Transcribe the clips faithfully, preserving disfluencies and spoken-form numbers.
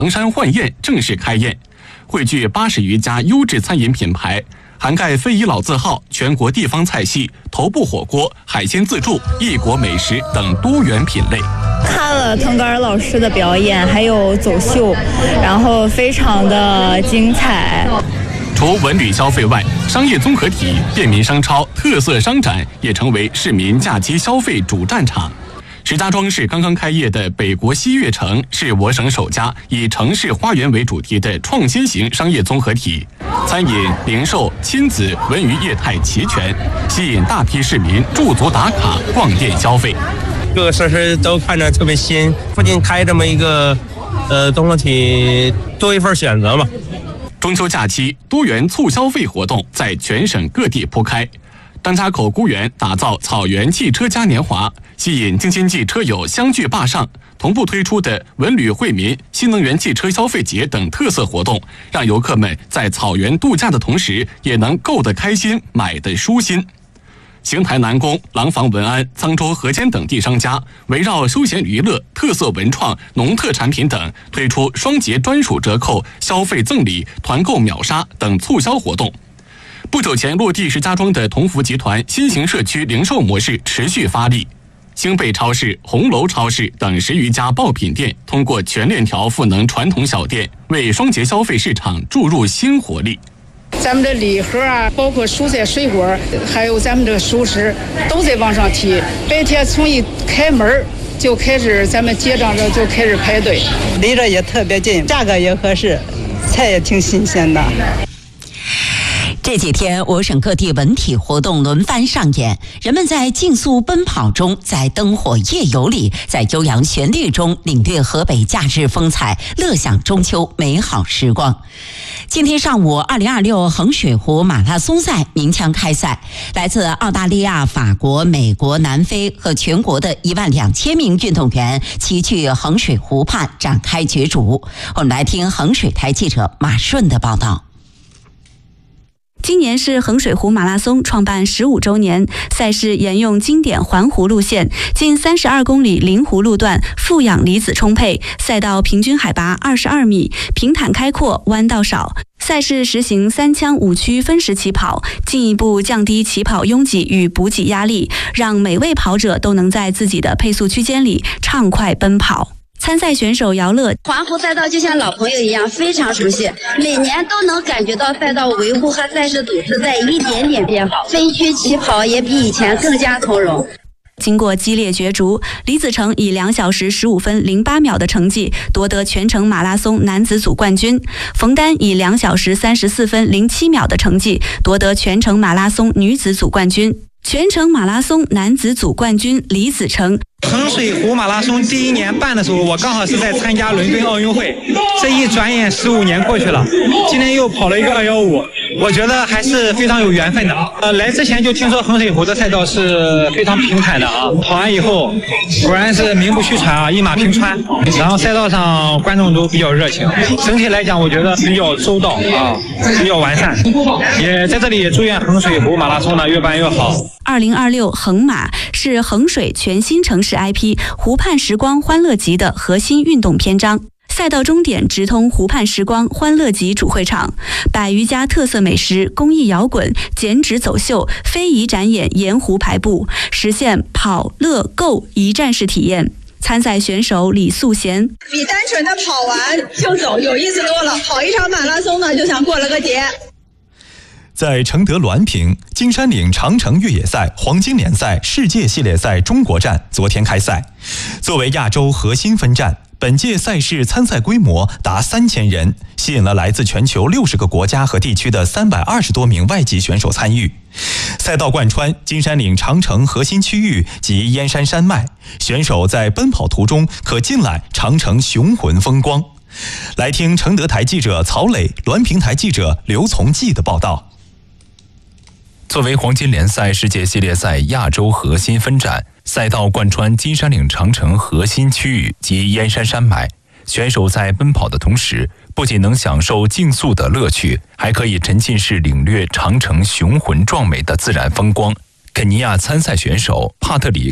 衡山焕宴正式开宴，汇聚八十余家优质餐饮品牌，涵盖非遗老字号、全国地方菜系、头部火锅、海鲜自助、异国美食等多元品类。 看了腾格尔老师的表演，还有走秀，然后非常的精彩。 除文旅消费外，商业综合体、便民商超、特色商展也成为市民假期消费主战场。石家庄市刚刚开业的北国西悦城是我省首家以城市花园为主题的创新型商业综合体，餐饮、零售、亲子、文娱业态齐全，吸引大批市民驻足打卡、逛店消费。 各个设施都看着特别新，附近开这么一个呃综合体，多一份选择嘛。 中秋假期，多元促消费活动在全省各地铺开。张家口公园打造草原汽车嘉年华，吸引京津冀车友相聚坝上。同步推出的文旅惠民、新能源汽车消费节等特色活动，让游客们在草原度假的同时，也能购得开心，买得舒心。邢台南宫、廊坊文安、沧州河间等地商家围绕休闲娱乐、特色文创、农特产品等，推出双节专属折扣、消费赠礼、团购秒杀等促销活动。不久前落地石家庄的同福集团新型社区零售模式持续发力，兴贝超市、红楼超市等十余家爆品店通过全链条赋能传统小店，为双节消费市场注入新活力。 咱们的礼盒啊，包括蔬菜水果，还有咱们这个熟食，都在往上提。白天从一开门就开始，咱们结账这就开始排队， 离着也特别近，价格也合适，菜也挺新鲜的。 这几天，我省各地文体活动轮番上演，人们在竞速奔跑中，在灯火夜游里，在悠扬旋律中领略河北假日风采，乐享中秋美好时光。今天上午，二零二六衡水湖马拉松赛鸣枪开赛，来自澳大利亚、法国、美国、南非和全国的一万两千名运动员齐聚衡水湖畔展开角逐。我们来听衡水台记者马顺的报道。 今年是衡水湖马拉松创办十五周年，赛事沿用经典环湖路线，近三十二公里临湖路段，负氧离子充沛，赛道平均海拔二十二米，平坦开阔，弯道少。赛事实行三枪五区分时起跑，进一步降低起跑拥挤与补给压力，让每位跑者都能在自己的配速区间里畅快奔跑。参赛选手姚乐， 环湖赛道就像老朋友一样，非常熟悉，每年都能感觉到赛道维护和赛事组织在一点点变好，分区起跑也比以前更加从容。 经过激烈角逐，李子成以两小时十五分零八秒的成绩夺得全程马拉松男子组冠军，冯丹以两小时三十四分零七秒的成绩夺得全程马拉松女子组冠军。全程马拉松男子组冠军李子成。 衡水湖马拉松第一年办的时候，我刚好是在参加伦敦奥运会，这一转眼十五年过去了，今天又跑了一个二幺五，我觉得还是非常有缘分的。呃，来之前就听说衡水湖的赛道是非常平坦的啊，跑完以后果然是名不虚传啊，一马平川。然后赛道上观众都比较热情，整体来讲我觉得比较周到啊，比较完善。也在这里祝愿衡水湖马拉松呢越办越好。 二零二六衡马是衡水全新城市 I P 湖畔时光欢乐集的核心运动篇章。赛道终点直通湖畔时光欢乐集主会场，百余家特色美食、公益摇滚、剪纸走秀、非遗展演沿湖排布，实现跑乐购一站式体验。参赛选手李素贤， 比单纯的跑完就走有意思多了，跑一场马拉松呢就像过了个节。 在承德滦平金山岭长城越野赛黄金联赛世界系列赛中国站昨天开赛，作为亚洲核心分站，本届赛事参赛规模达三千人，吸引了来自全球六十个国家和地区的三百二十多名外籍选手参与。赛道贯穿金山岭长城核心区域及燕山山脉，选手在奔跑途中可尽览长城雄浑风光。来听承德台记者曹磊、滦平台记者刘从记的报道。 作为黄金联赛世界系列赛亚洲核心分站，赛道贯穿金山岭长城核心区域及燕山山脉，选手在奔跑的同时，不仅能享受竞速的乐趣，还可以沉浸式领略长城雄浑壮美的自然风光。肯尼亚参赛选手帕特里克·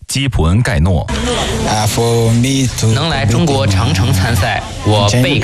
基普恩盖诺。 能来中国长城参赛，我倍